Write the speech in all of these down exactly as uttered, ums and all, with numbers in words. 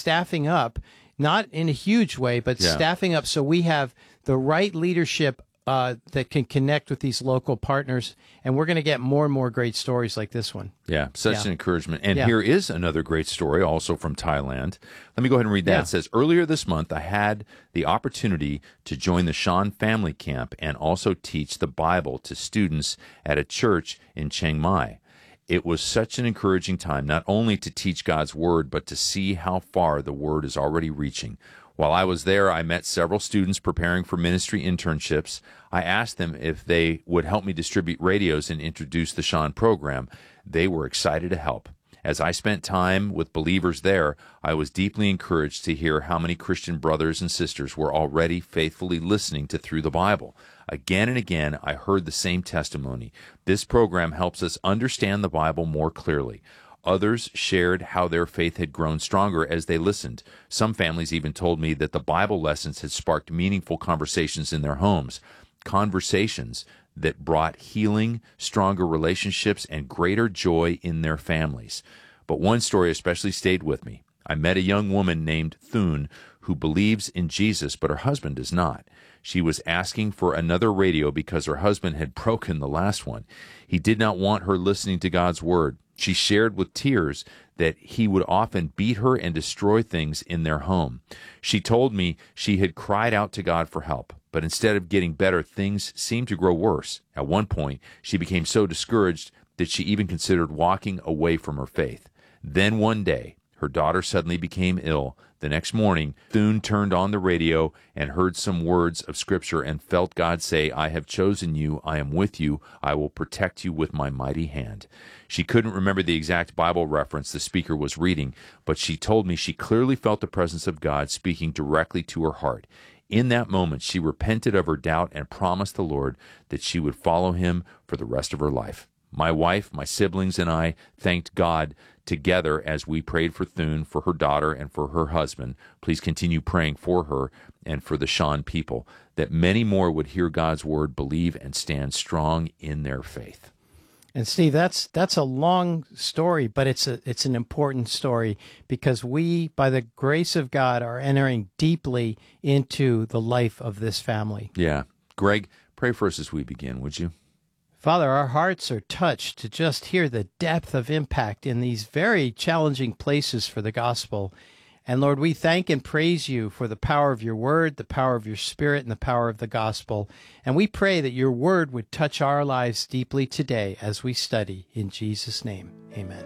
staffing up, not in a huge way, but Yeah. staffing up so we have the right leadership uh, that can connect with these local partners, and we're going to get more and more great stories like this one. Yeah, such Yeah. an encouragement. And Yeah. here is another great story, also from Thailand. Let me go ahead and read that. Yeah. It says, earlier this month, I had the opportunity to join the Shan Family Camp and also teach the Bible to students at a church in Chiang Mai. It was such an encouraging time, not only to teach God's Word, but to see how far the Word is already reaching. While I was there, I met several students preparing for ministry internships. I asked them if they would help me distribute radios and introduce the Shan program. They were excited to help. As I spent time with believers there, I was deeply encouraged to hear how many Christian brothers and sisters were already faithfully listening to Through the Bible. Again and again, I heard the same testimony. This program helps us understand the Bible more clearly. Others shared how their faith had grown stronger as they listened. Some families even told me that the Bible lessons had sparked meaningful conversations in their homes, conversations that brought healing, stronger relationships, and greater joy in their families. But one story especially stayed with me. I met a young woman named Thun who believes in Jesus, but her husband does not. She was asking for another radio because her husband had broken the last one. He did not want her listening to God's Word. She shared with tears that he would often beat her and destroy things in their home. She told me she had cried out to God for help, but instead of getting better, things seemed to grow worse. At one point, she became so discouraged that she even considered walking away from her faith. Then one day, her daughter suddenly became ill. The next morning, Thun turned on the radio and heard some words of Scripture and felt God say, I have chosen you, I am with you, I will protect you with my mighty hand. She couldn't remember the exact Bible reference the speaker was reading, but she told me she clearly felt the presence of God speaking directly to her heart. In that moment, she repented of her doubt and promised the Lord that she would follow him for the rest of her life. My wife, my siblings, and I thanked God together as we prayed for Thun, for her daughter, and for her husband. Please continue praying for her and for the Shan people, that many more would hear God's word, believe, and stand strong in their faith. And Steve, that's that's a long story, but it's a it's an important story because we, by the grace of God, are entering deeply into the life of this family. Yeah. Greg, pray for us as we begin, would you? Father, our hearts are touched to just hear the depth of impact in these very challenging places for the gospel. And Lord, we thank and praise you for the power of your word, the power of your spirit, and the power of the gospel. And we pray that your word would touch our lives deeply today as we study. In Jesus' name, amen.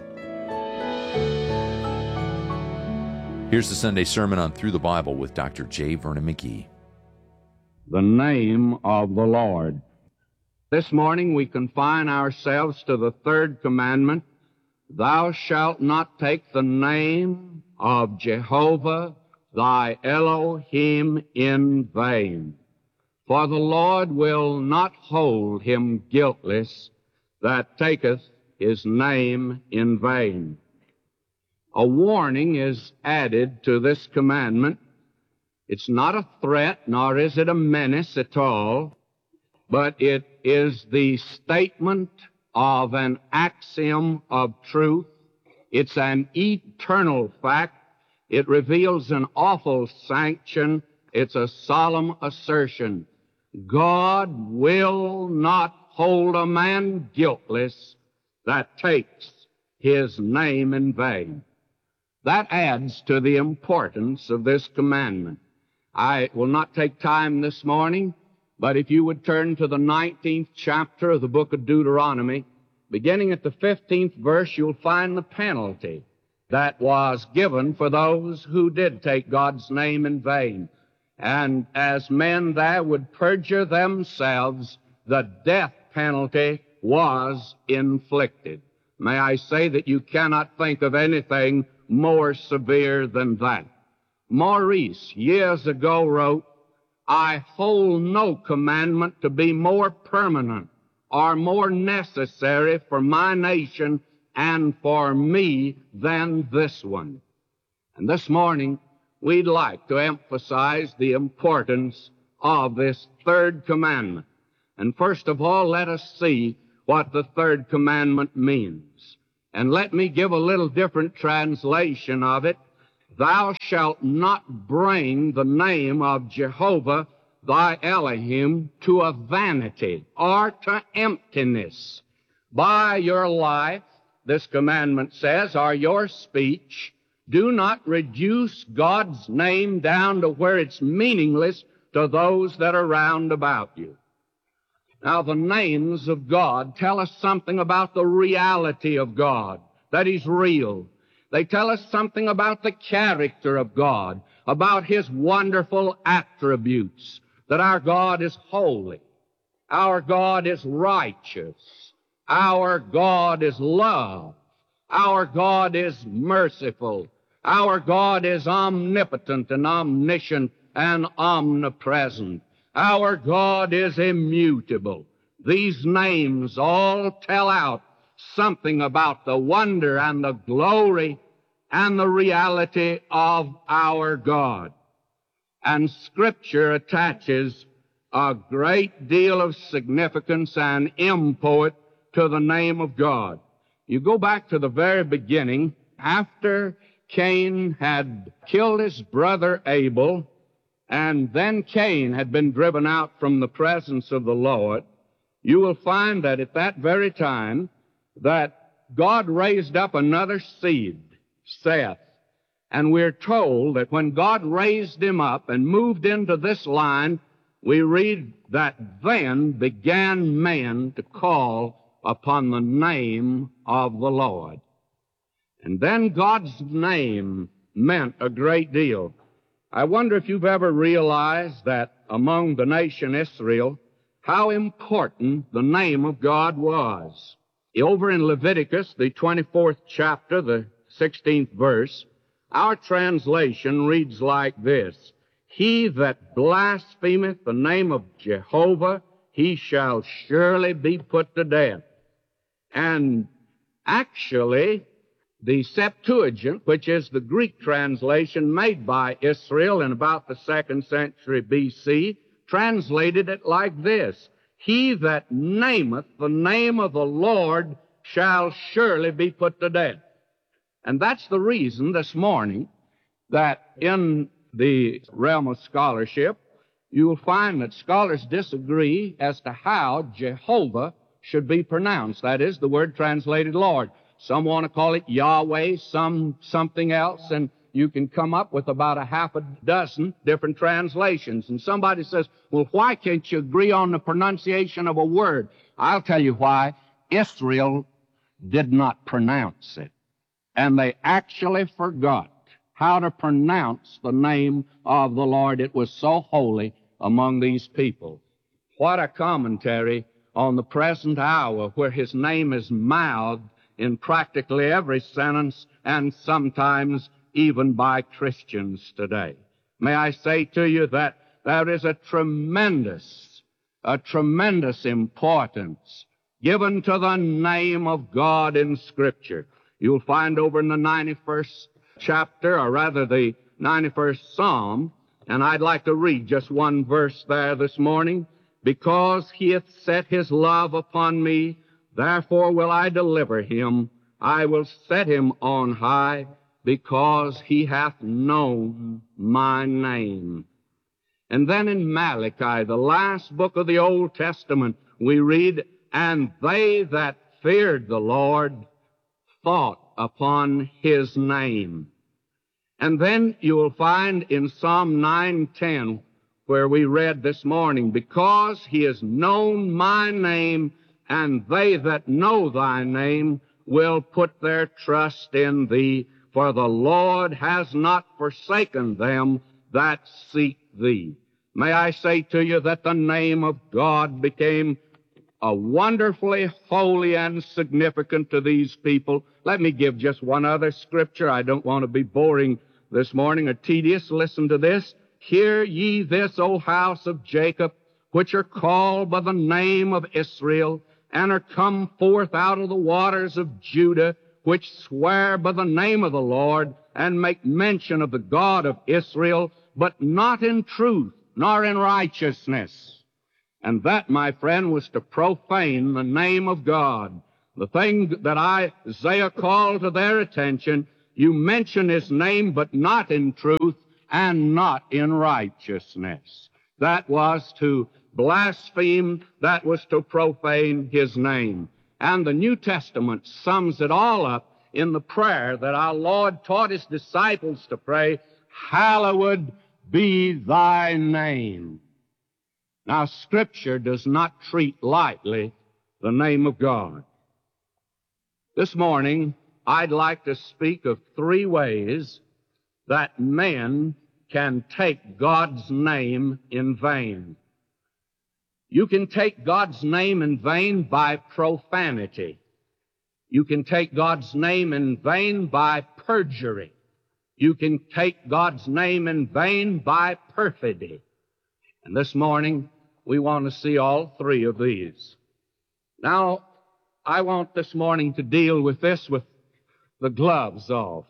Here's the Sunday sermon on Through the Bible with Doctor J. Vernon McGee. The name of the Lord. This morning we confine ourselves to the third commandment, Thou shalt not take the name of Jehovah thy Elohim in vain. For the Lord will not hold him guiltless that taketh his name in vain. A warning is added to this commandment. It's not a threat, nor is it a menace at all, but it is the statement of an axiom of truth. It's an eternal fact. It reveals an awful sanction. It's a solemn assertion. God will not hold a man guiltless that takes his name in vain. That adds to the importance of this commandment. I will not take time this morning, but if you would turn to the nineteenth chapter of the book of Deuteronomy, beginning at the fifteenth verse, you'll find the penalty that was given for those who did take God's name in vain. And as men there would perjure themselves, the death penalty was inflicted. May I say that you cannot think of anything more severe than that. Maurice years ago wrote, I hold no commandment to be more permanent or more necessary for my nation and for me than this one. And this morning, we'd like to emphasize the importance of this third commandment. And first of all, let us see what the third commandment means. And let me give a little different translation of it. Thou shalt not bring the name of Jehovah thy Elohim to a vanity or to emptiness. By your life, this commandment says, or your speech, do not reduce God's name down to where it's meaningless to those that are round about you. Now, the names of God tell us something about the reality of God, that He's real. They tell us something about the character of God, about His wonderful attributes, that our God is holy, our God is righteous, our God is love, our God is merciful, our God is omnipotent and omniscient and omnipresent. Our God is immutable. These names all tell out something about the wonder and the glory and the reality of our God. And Scripture attaches a great deal of significance and import to the name of God. You go back to the very beginning, after Cain had killed his brother Abel, and then Cain had been driven out from the presence of the Lord, you will find that at that very time that God raised up another seed, Seth. And we're told that when God raised him up and moved into this line, we read that then began men to call upon the name of the Lord. And then God's name meant a great deal. I wonder if you've ever realized that among the nation Israel, how important the name of God was. Over in Leviticus, the twenty-fourth chapter, the sixteenth verse, our translation reads like this: He that blasphemeth the name of Jehovah, he shall surely be put to death. And actually, the Septuagint, which is the Greek translation made by Israel in about the second century B C, translated it like this: He that nameth the name of the Lord shall surely be put to death. And that's the reason this morning that in the realm of scholarship, you will find that scholars disagree as to how Jehovah should be pronounced. That is, the word translated Lord. Some want to call it Yahweh, some something else, and you can come up with about a half a dozen different translations. And somebody says, well, why can't you agree on the pronunciation of a word? I'll tell you why. Israel did not pronounce it. And they actually forgot how to pronounce the name of the Lord. It was so holy among these people. What a commentary on the present hour where His name is mouthed in practically every sentence and sometimes even by Christians today. May I say to you that there is a tremendous, a tremendous importance given to the name of God in Scripture. You'll find over in the ninety-first chapter, or rather the ninety-first Psalm, and I'd like to read just one verse there this morning. Because He hath set His love upon me, therefore will I deliver him. I will set him on high, because he hath known my name. And then in Malachi, the last book of the Old Testament, we read, And they that feared the Lord thought upon His name. And then you will find in Psalm nine ten, where we read this morning, Because He has known my name, and they that know thy name will put their trust in thee, for the Lord has not forsaken them that seek thee. May I say to you that the name of God became a wonderfully holy and significant to these people. Let me give just one other scripture. I don't want to be boring this morning or tedious. Listen to this. Hear ye this, O house of Jacob, which are called by the name of Israel, and are come forth out of the waters of Judah, which swear by the name of the Lord, and make mention of the God of Israel, but not in truth, nor in righteousness. And that, my friend, was to profane the name of God. The thing that Isaiah called to their attention, You mention His name, but not in truth and not in righteousness. That was to blaspheme, that was to profane His name. And the New Testament sums it all up in the prayer that our Lord taught His disciples to pray, "Hallowed be thy name." Now, Scripture does not treat lightly the name of God. This morning, I'd like to speak of three ways that men can take God's name in vain. You can take God's name in vain by profanity. You can take God's name in vain by perjury. You can take God's name in vain by perfidy. And this morning, we want to see all three of these. Now, I want this morning to deal with this with the gloves off,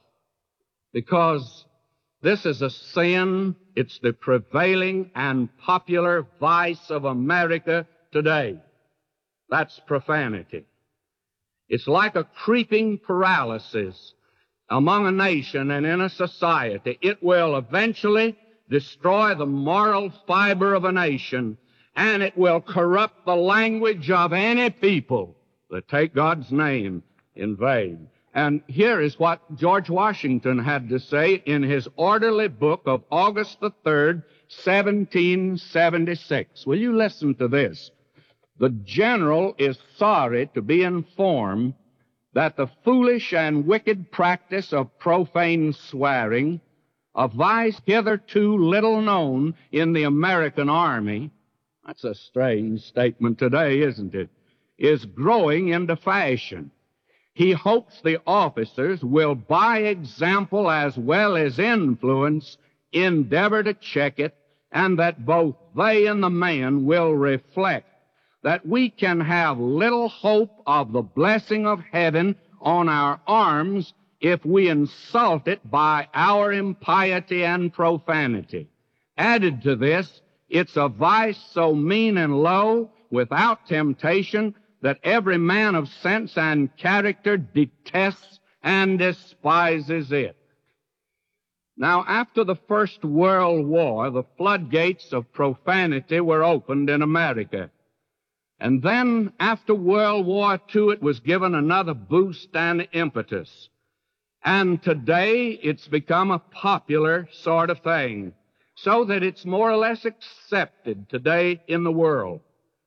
because this is a sin. It's the prevailing and popular vice of America today. That's profanity. It's like a creeping paralysis among a nation and in a society. It will eventually destroy the moral fiber of a nation, and it will corrupt the language of any people that take God's name in vain. And here is what George Washington had to say in his orderly book of August the third, seventeen seventy-six. Will you listen to this? "The general is sorry to be informed that the foolish and wicked practice of profane swearing, a vice hitherto little known in the American army," that's a strange statement today, isn't it?, "is growing into fashion. He hopes the officers will, by example as well as influence, endeavor to check it, and that both they and the men will reflect that we can have little hope of the blessing of heaven on our arms if we insult it by our impiety and profanity. Added to this, it's a vice so mean and low, without temptation, that every man of sense and character detests and despises it." Now, after the First World War, the floodgates of profanity were opened in America. And then, after World War Two, it was given another boost and impetus. And today, it's become a popular sort of thing, so that it's more or less accepted today in the world.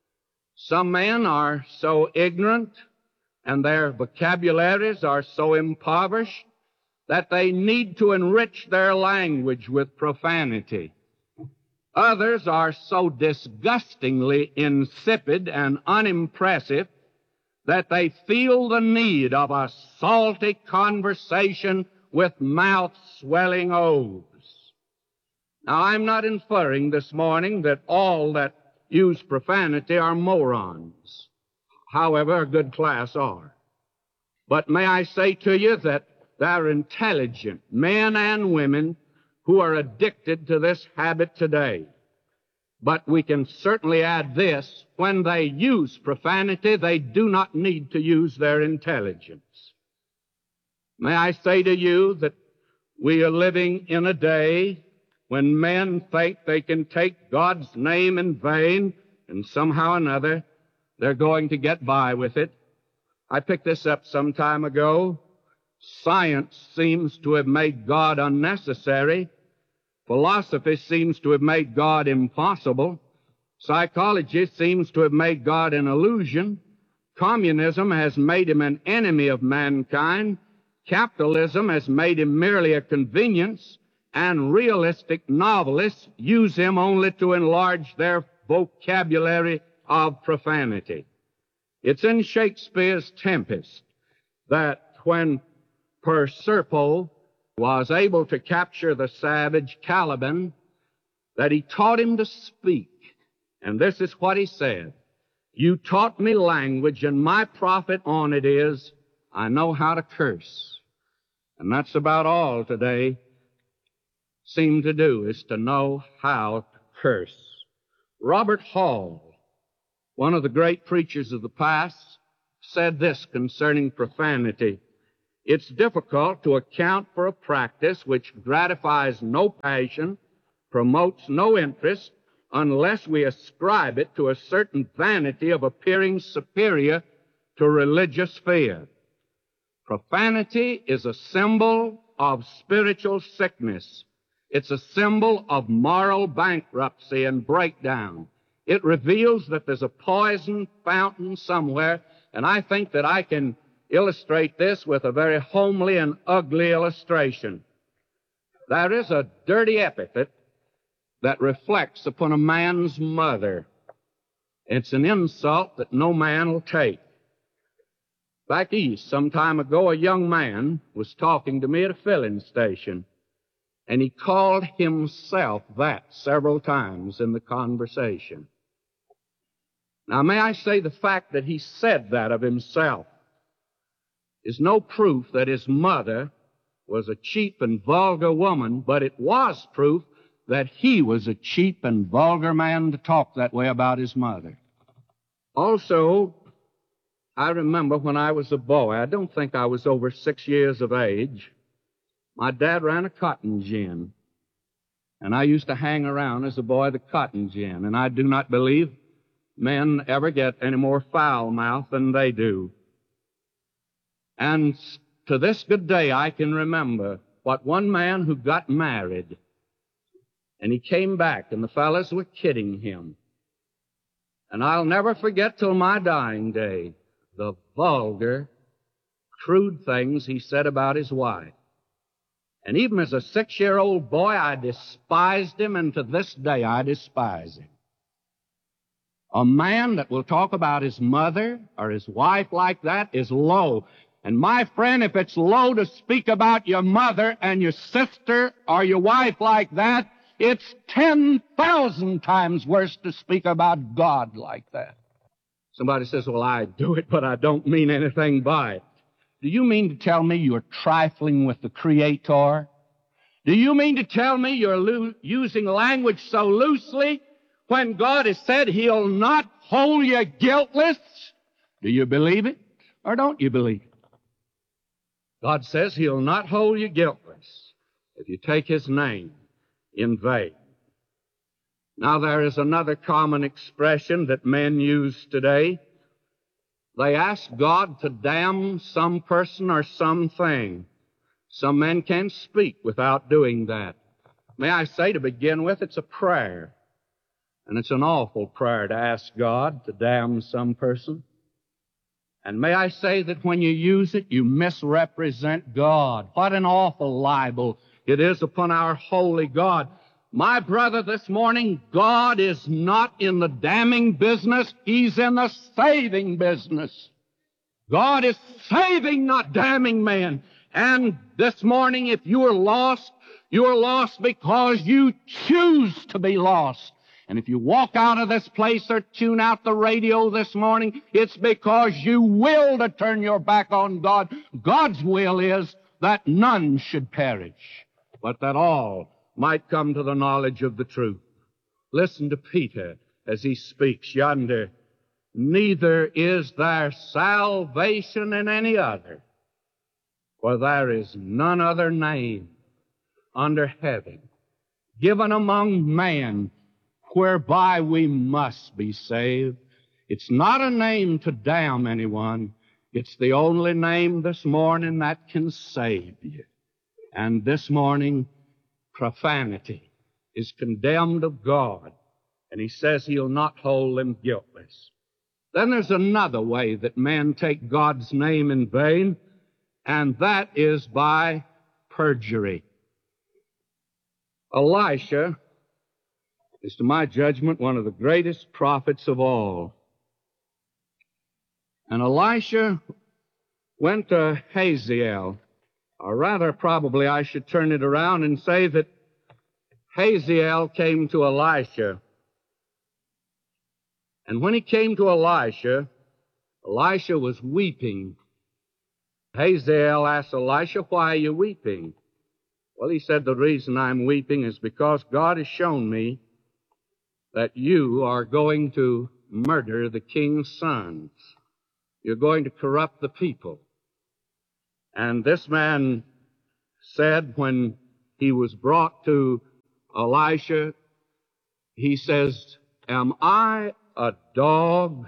Some men are so ignorant and their vocabularies are so impoverished that they need to enrich their language with profanity. Others are so disgustingly insipid and unimpressive that they feel the need of a salty conversation with mouth-swelling oaths. Now, I'm not inferring this morning that all that use profanity are morons, however a good class are. But may I say to you that there are intelligent men and women who are addicted to this habit today. But we can certainly add this: when they use profanity, they do not need to use their intelligence. May I say to you that we are living in a day when men think they can take God's name in vain, and somehow or another they're going to get by with it. I picked this up some time ago. Science seems to have made God unnecessary. Philosophy seems to have made God impossible. Psychology seems to have made God an illusion. Communism has made him an enemy of mankind. Capitalism has made him merely a convenience. And realistic novelists use him only to enlarge their vocabulary of profanity. It's in Shakespeare's Tempest that when Proserpine was able to capture the savage Caliban, that he taught him to speak. And this is what he said: "You taught me language, and my profit on it is I know how to curse." And that's about all today seem to do, is to know how to curse. Robert Hall, one of the great preachers of the past, said this concerning profanity It's difficult to account for a practice which gratifies no passion, promotes no interest, unless we ascribe it to a certain vanity of appearing superior to religious fear. Profanity is a symbol of spiritual sickness. It's a symbol of moral bankruptcy and breakdown. It reveals that there's a poison fountain somewhere, and I think that I can illustrate this with a very homely and ugly illustration. There is a dirty epithet that reflects upon a man's mother. It's an insult that no man will take. Back east, some time ago, a young man was talking to me at a filling station, and he called himself that several times in the conversation. Now, may I say the fact that he said that of himself is no proof that his mother was a cheap and vulgar woman, but it was proof that he was a cheap and vulgar man to talk that way about his mother. Also, I remember when I was a boy, I don't think I was over six years of age, my dad ran a cotton gin, and I used to hang around as a boy the cotton gin, and I do not believe men ever get any more foul-mouthed than they do. And to this good day, I can remember what one man who got married, and he came back, and the fellas were kidding him. And I'll never forget till my dying day the vulgar, crude things he said about his wife. And even as a six-year-old boy, I despised him, and to this day I despise him. A man that will talk about his mother or his wife like that is low. And my friend, if it's low to speak about your mother and your sister or your wife like that, it's ten thousand times worse to speak about God like that. Somebody says, well, I do it, but I don't mean anything by it. Do you mean to tell me you're trifling with the Creator? Do you mean to tell me you're lo- using language so loosely when God has said He'll not hold you guiltless? Do you believe it or don't you believe it? God says He'll not hold you guiltless if you take His name in vain. Now, there is another common expression that men use today. They ask God to damn some person or something. Some men can't speak without doing that. May I say, to begin with, it's a prayer. And it's an awful prayer to ask God to damn some person. And may I say that when you use it, you misrepresent God. What an awful libel it is upon our holy God. My brother, this morning, God is not in the damning business. He's in the saving business. God is saving, not damning man. And this morning, if you are lost, you are lost because you choose to be lost. And if you walk out of this place or tune out the radio this morning, it's because you will to turn your back on God. God's will is that none should perish, but that all might come to the knowledge of the truth. Listen to Peter as he speaks yonder. Neither is there salvation in any other, for there is none other name under heaven given among men whereby we must be saved. It's not a name to damn anyone. It's the only name this morning that can save you. And this morning, profanity is condemned of God, and He says He'll not hold them guiltless. Then there's another way that men take God's name in vain, and that is by perjury. Elisha is, to my judgment, one of the greatest prophets of all. And Elisha went to Hazael, or rather, probably I should turn it around and say that Hazael came to Elisha. And when he came to Elisha, Elisha was weeping. Hazael asked Elisha, why are you weeping? Well, he said, the reason I'm weeping is because God has shown me that you are going to murder the king's sons. You're going to corrupt the people. And this man said when he was brought to Elisha, he says, "Am I a dog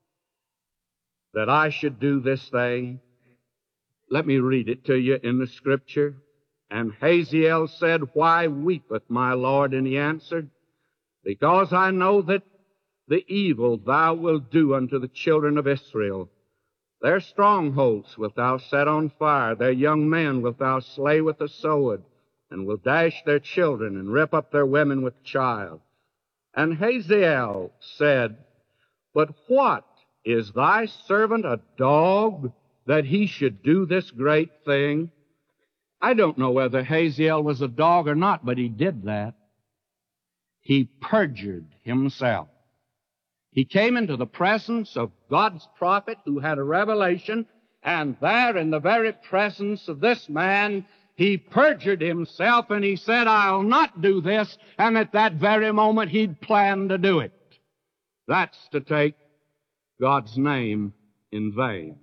that I should do this thing?" Let me read it to you in the Scripture. And Hazael said, "Why weepeth my Lord?" And he answered, "Because I know that the evil thou wilt do unto the children of Israel. Their strongholds wilt thou set on fire, their young men wilt thou slay with the sword, and wilt dash their children, and rip up their women with child." And Hazael said, "But what, is thy servant a dog, that he should do this great thing?" I don't know whether Hazael was a dog or not, but he did that. He perjured himself. He came into the presence of God's prophet who had a revelation, and there in the very presence of this man, he perjured himself, and he said, "I'll not do this," and at that very moment he'd planned to do it. That's to take God's name in vain.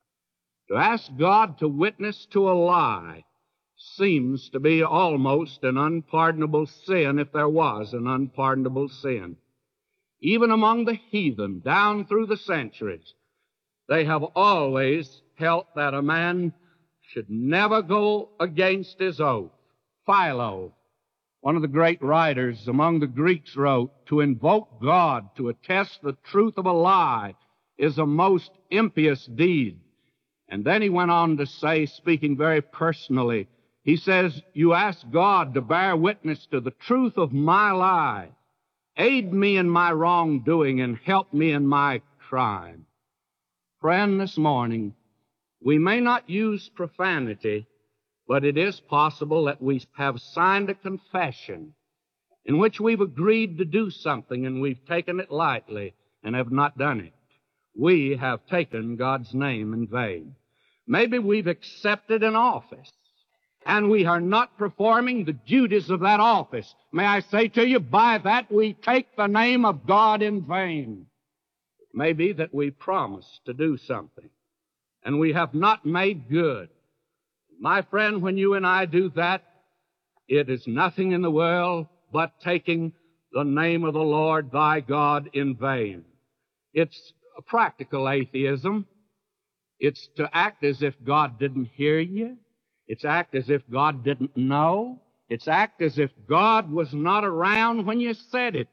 To ask God to witness to a lie seems to be almost an unpardonable sin, if there was an unpardonable sin. Even among the heathen, down through the centuries, they have always held that a man should never go against his oath. Philo, one of the great writers among the Greeks, wrote, "To invoke God to attest the truth of a lie is a most impious deed." And then he went on to say, speaking very personally, he says, "You ask God to bear witness to the truth of my lie. Aid me in my wrongdoing and help me in my crime." Friend, this morning, we may not use profanity, but it is possible that we have signed a confession in which we've agreed to do something and we've taken it lightly and have not done it. We have taken God's name in vain. Maybe we've accepted an office and we are not performing the duties of that office. May I say to you, by that we take the name of God in vain. It may be that we promised to do something and we have not made good. My friend, when you and I do that, it is nothing in the world but taking the name of the Lord thy God in vain. It's a practical atheism. It's to act as if God didn't hear you. It's act as if God didn't know. It's act as if God was not around when you said it.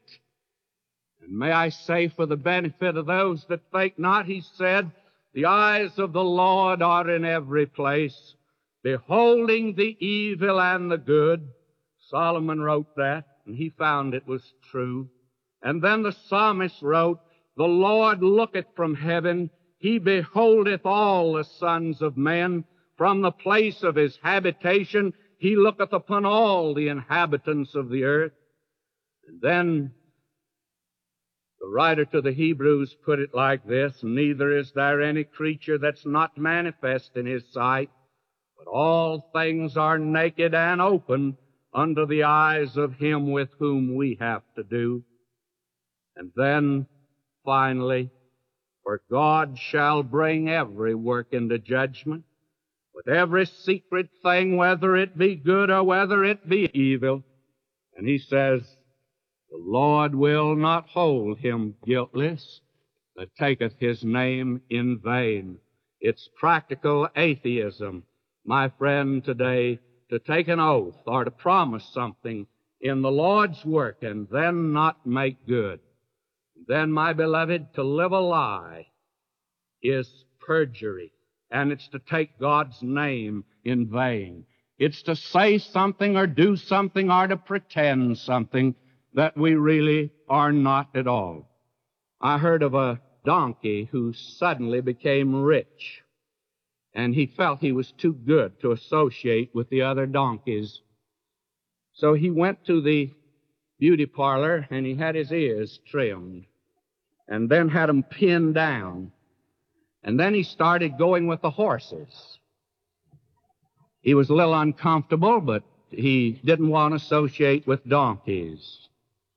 And may I say, for the benefit of those that think not, he said, "The eyes of the Lord are in every place, beholding the evil and the good." Solomon wrote that, and he found it was true. And then the psalmist wrote, "The Lord looketh from heaven, he beholdeth all the sons of men. From the place of his habitation, he looketh upon all the inhabitants of the earth." And then the writer to the Hebrews put it like this, "Neither is there any creature that's not manifest in his sight, but all things are naked and open under the eyes of him with whom we have to do." And then, finally, "For God shall bring every work into judgment, with every secret thing, whether it be good or whether it be evil." And he says, "The Lord will not hold him guiltless that taketh his name in vain." It's practical atheism, my friend, today, to take an oath or to promise something in the Lord's work and then not make good. Then, my beloved, to live a lie is perjury, and it's to take God's name in vain. It's to say something or do something or to pretend something that we really are not at all. I heard of a donkey who suddenly became rich, and he felt he was too good to associate with the other donkeys. So he went to the beauty parlor and he had his ears trimmed and then had them pinned down. And then he started going with the horses. He was a little uncomfortable, but he didn't want to associate with donkeys.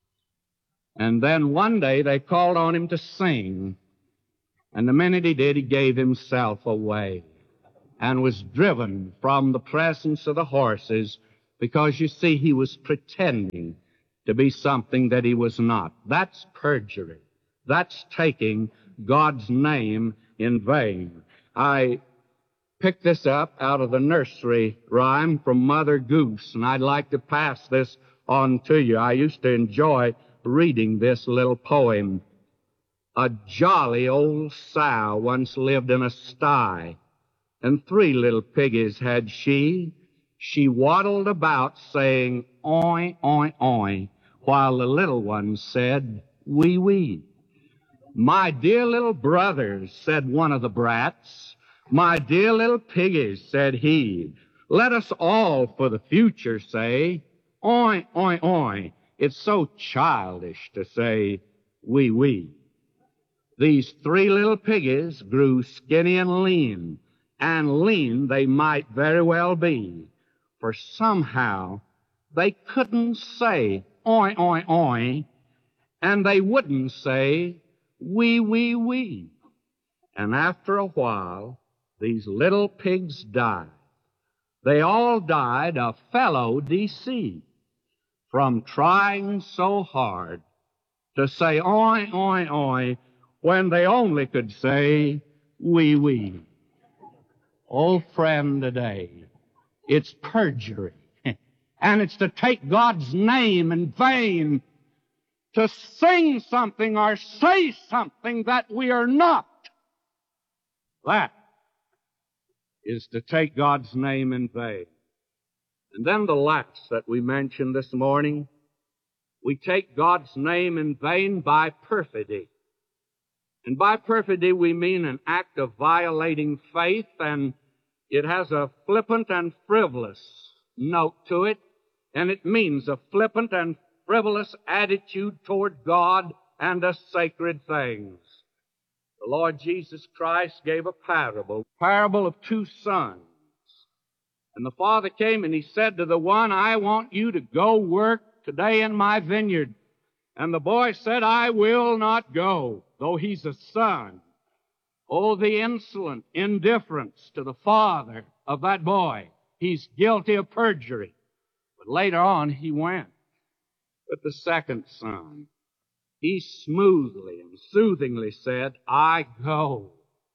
And then one day they called on him to sing. And the minute he did, he gave himself away. and was driven from the presence of the horses because, you see, he was pretending to be something that he was not. That's perjury. That's taking God's name in vain. I picked this up out of the nursery rhyme from Mother Goose, and I'd like to pass this on to you. I used to enjoy reading this little poem. A jolly old sow once lived in a sty, and three little piggies had she. She waddled about saying, oin, oin, oin, while the little ones said, wee, wee. My dear little brothers, said one of the brats, my dear little piggies, said he, let us all for the future say, oin, oin, oin. It's so childish to say, wee, wee. These three little piggies grew skinny and lean, and lean they might very well be, for somehow they couldn't say oin, oin, oin, and they wouldn't say wee, wee, wee. And after a while, these little pigs died. They all died a fellow deceived from trying so hard to say oin, oin, oin, when they only could say wee, wee. Oh, friend, today, it's perjury, and it's to take God's name in vain, to sing something or say something that we are not. That is to take God's name in vain. And then the last that we mentioned this morning, we take God's name in vain by perfidy. And by perfidy we mean an act of violating faith, and it has a flippant and frivolous note to it, and it means a flippant and frivolous attitude toward God and to sacred things. The Lord Jesus Christ gave a parable, parable of two sons. And the father came and he said to the one, I want you to go work today in my vineyard. And the boy said, I will not go, though he's a son. Oh, the insolent indifference to the father of that boy. He's guilty of perjury. But later on, he went. But the second son, he smoothly and soothingly said, I go.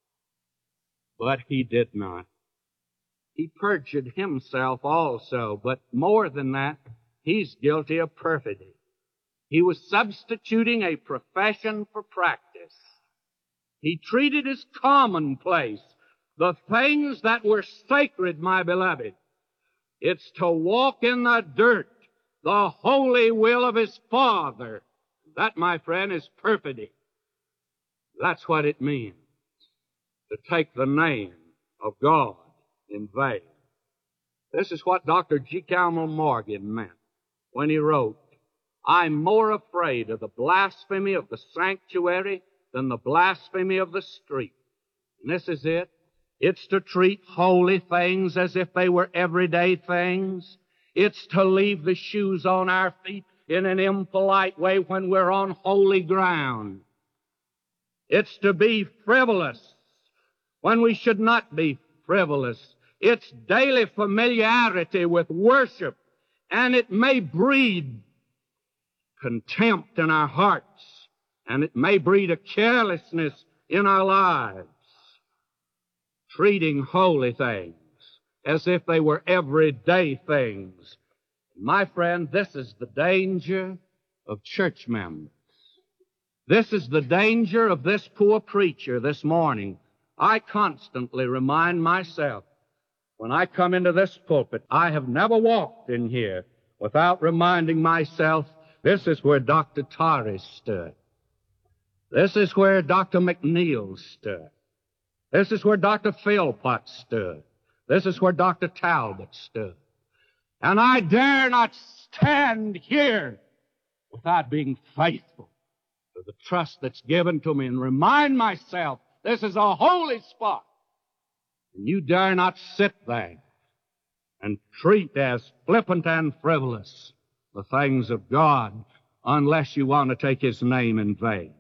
But he did not. He perjured himself also, but more than that, he's guilty of perfidy. He was substituting a profession for practice. He treated as commonplace the things that were sacred, my beloved. It's to walk in the dirt, the holy will of his Father. That, my friend, is perfidy. That's what it means to take the name of God in vain. This is what Doctor G. Campbell Morgan meant when he wrote, I'm more afraid of the blasphemy of the sanctuary than the blasphemy of the street. And this is it. It's to treat holy things as if they were everyday things. It's to leave the shoes on our feet in an impolite way when we're on holy ground. It's to be frivolous when we should not be frivolous. It's daily familiarity with worship, and it may breed contempt in our hearts, and it may breed a carelessness in our lives, treating holy things as if they were everyday things. My friend, this is the danger of church members. This is the danger of this poor preacher this morning. I constantly remind myself, when I come into this pulpit, I have never walked in here without reminding myself, this is where Doctor Torrey stood. This is where Doctor McNeil stood. This is where Doctor Philpott stood. This is where Doctor Talbot stood. And I dare not stand here without being faithful to the trust that's given to me and remind myself this is a holy spot. And you dare not sit there and treat as flippant and frivolous the things of God unless you want to take His name in vain.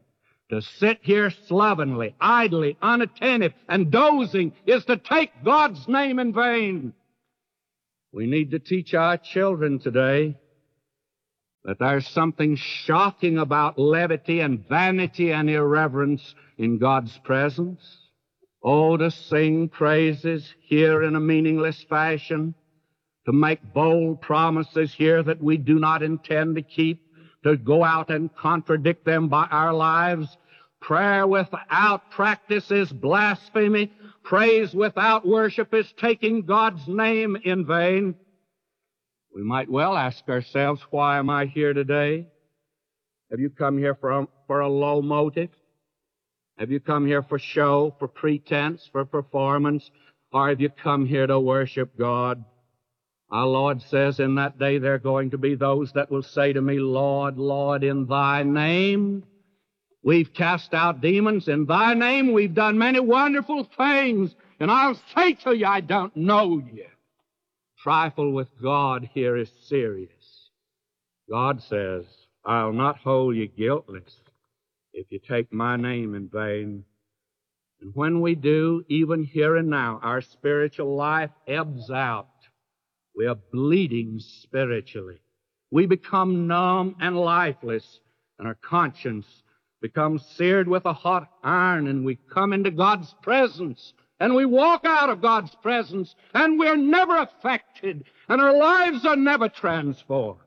To sit here slovenly, idly, unattentive, and dozing is to take God's name in vain. We need to teach our children today that there's something shocking about levity and vanity and irreverence in God's presence. Oh, to sing praises here in a meaningless fashion, to make bold promises here that we do not intend to keep, to go out and contradict them by our lives. Prayer without practice is blasphemy. Praise without worship is taking God's name in vain. We might well ask ourselves, why am I here today? Have you come here for a, for a low motive? Have you come here for show, for pretense, for performance? Or have you come here to worship God? Our Lord says in that day there are going to be those that will say to me, Lord, Lord, in Thy name we've cast out demons. In Thy name we've done many wonderful things. And I'll say to you, I don't know you. Trifle with God here is serious. God says, I'll not hold you guiltless if you take my name in vain. And when we do, even here and now, our spiritual life ebbs out. We are bleeding spiritually. We become numb and lifeless, and our conscience becomes seared with a hot iron, and we come into God's presence, and we walk out of God's presence, and we're never affected, and our lives are never transformed.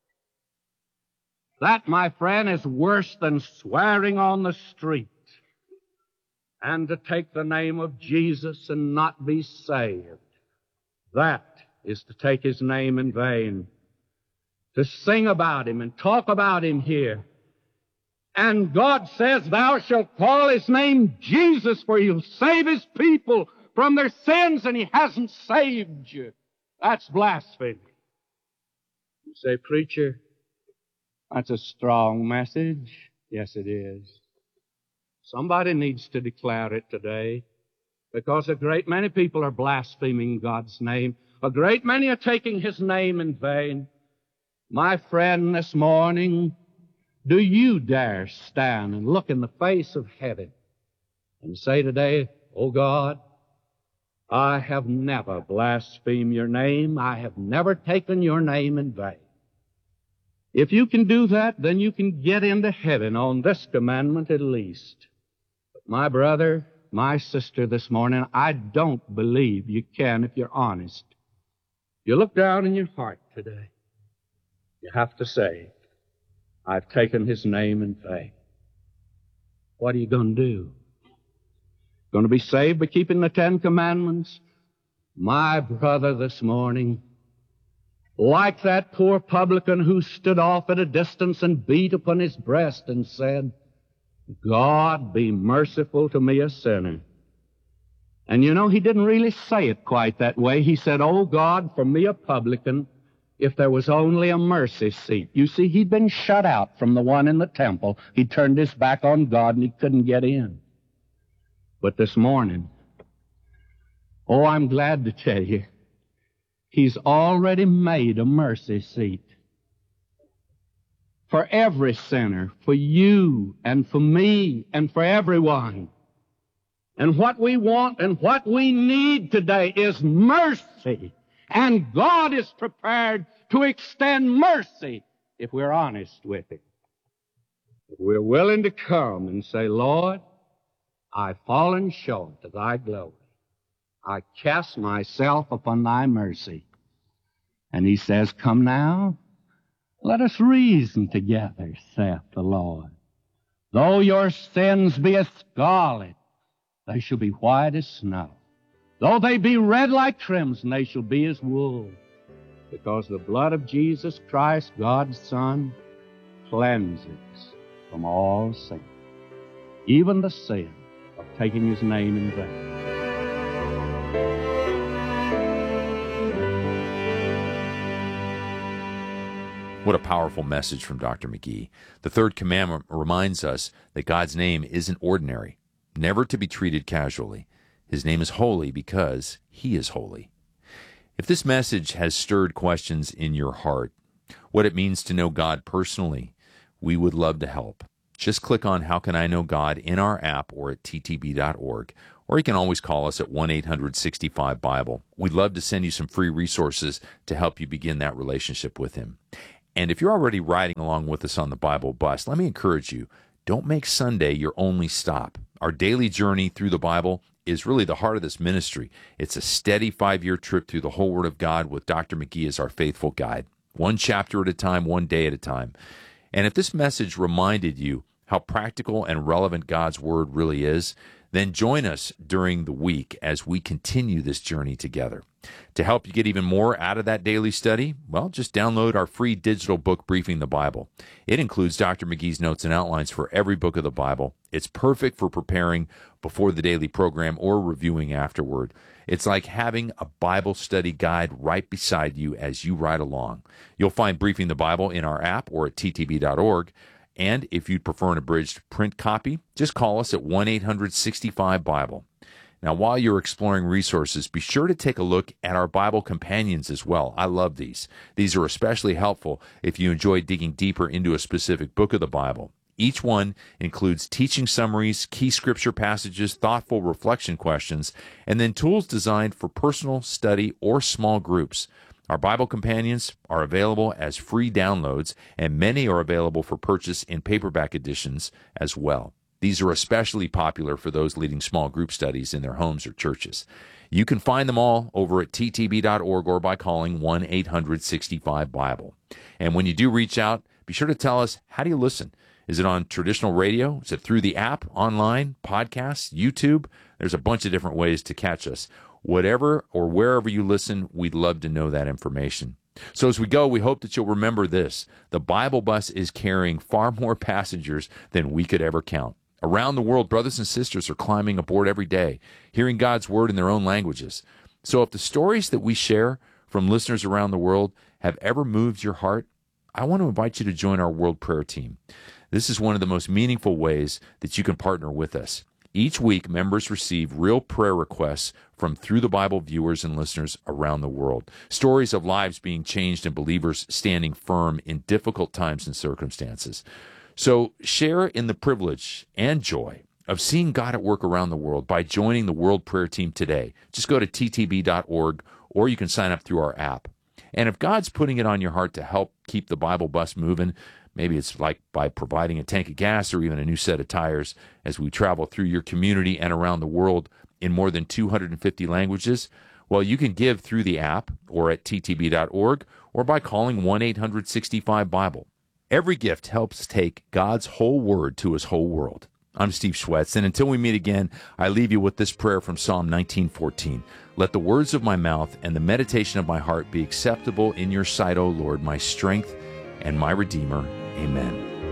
That, my friend, is worse than swearing on the street, and to take the name of Jesus and not be saved. That is to take His name in vain. To sing about Him and talk about Him here. And God says, thou shalt call His name Jesus, for He'll save His people from their sins, and He hasn't saved you. That's blasphemy. You say, preacher, that's a strong message. Yes, it is. Somebody needs to declare it today, because a great many people are blaspheming God's name. A great many are taking His name in vain. My friend, this morning, do you dare stand and look in the face of heaven and say today, oh God, I have never blasphemed your name. I have never taken your name in vain. If you can do that, then you can get into heaven on this commandment at least. But my brother, my sister this morning, I don't believe you can if you're honest. You look down in your heart today. You have to say, I've taken His name in vain. What are you going to do? Going to be saved by keeping the Ten Commandments? My brother this morning, like that poor publican who stood off at a distance and beat upon his breast and said, God, be merciful to me, a sinner. And you know, he didn't really say it quite that way. He said, oh God, for me, a publican, if there was only a mercy seat. You see, he'd been shut out from the one in the temple. He turned his back on God and he couldn't get in. But this morning, oh, I'm glad to tell you, He's already made a mercy seat for every sinner, for you and for me and for everyone. And what we want and what we need today is mercy. And God is prepared to extend mercy if we're honest with Him. If we're willing to come and say, Lord, I've fallen short of Thy glory. I cast myself upon Thy mercy. And He says, come now, let us reason together, saith the Lord. Though your sins be as scarlet, they shall be white as snow. Though they be red like crimson, they shall be as wool. Because the blood of Jesus Christ, God's Son, cleanses from all sin, even the sin of taking His name in vain. What a powerful message from Doctor McGee. The third commandment reminds us that God's name isn't ordinary, never to be treated casually. His name is holy because He is holy. If this message has stirred questions in your heart, what it means to know God personally, we would love to help. just click on How Can I Know God in our app or at t t b dot org. Or you can always call us at one eight hundred sixty-five Bible. We'd love to send you some free resources to help you begin that relationship with Him. And if you're already riding along with us on the Bible bus, let me encourage you, don't make Sunday your only stop. Our daily journey through the Bible is really the heart of this ministry. It's a steady five-year trip through the whole Word of God with Doctor McGee as our faithful guide. One chapter at a time, one day at a time. And if this message reminded you how practical and relevant God's Word really is, then join us during the week as we continue this journey together. To help you get even more out of that daily study, well, just download our free digital book, Briefing the Bible. It includes Doctor McGee's notes and outlines for every book of the Bible. It's perfect for preparing before the daily program or reviewing afterward. It's like having a Bible study guide right beside you as you ride along. You'll find Briefing the Bible in our app or at t t b dot org. And if you'd prefer an abridged print copy, just call us at one eight hundred sixty-five Bible. Now, while you're exploring resources, be sure to take a look at our Bible companions as well. I love these. These are especially helpful if you enjoy digging deeper into a specific book of the Bible. Each one includes teaching summaries, key scripture passages, thoughtful reflection questions, and then tools designed for personal study or small groups. Our Bible companions are available as free downloads, and many are available for purchase in paperback editions as well. These are especially popular for those leading small group studies in their homes or churches. You can find them all over at t t b dot org or by calling one eight hundred sixty-five Bible. And when you do reach out, be sure to tell us, how do you listen? Is it on traditional radio? Is it through the app, online, podcasts, YouTube? There's a bunch of different ways to catch us. Whatever or wherever you listen, we'd love to know that information. So as we go, we hope that you'll remember this. The Bible bus is carrying far more passengers than we could ever count. Around the world, brothers and sisters are climbing aboard every day, hearing God's Word in their own languages. So if the stories that we share from listeners around the world have ever moved your heart, I want to invite you to join our World Prayer Team. This is one of the most meaningful ways that you can partner with us. Each week, members receive real prayer requests from Through the Bible viewers and listeners around the world. Stories of lives being changed and believers standing firm in difficult times and circumstances. So share in the privilege and joy of seeing God at work around the world by joining the World Prayer Team today. Just go to t t b dot org, or you can sign up through our app. And if God's putting it on your heart to help keep the Bible bus moving, maybe it's like by providing a tank of gas or even a new set of tires as we travel through your community and around the world in more than two hundred fifty languages, well, you can give through the app or at t t b dot org or by calling one eight hundred sixty-five Bible. Every gift helps take God's whole word to His whole world. I'm Steve Schwetz, and until we meet again, I leave you with this prayer from Psalm nineteen fourteen. Let the words of my mouth and the meditation of my heart be acceptable in your sight, O Lord, my strength and my Redeemer. Amen.